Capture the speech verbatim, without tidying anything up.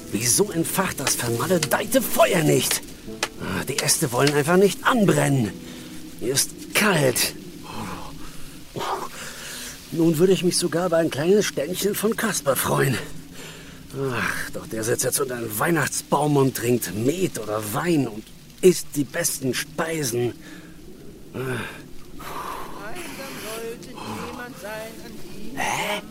Wieso entfacht das vermaledeite Feuer nicht? Ah, die Äste wollen einfach nicht anbrennen. Mir ist kalt. Nun würde ich mich sogar über ein kleines Ständchen von Kasper freuen. Ach, doch der sitzt jetzt unter einem Weihnachtsbaum und trinkt Met oder Wein und isst die besten Speisen. Hä?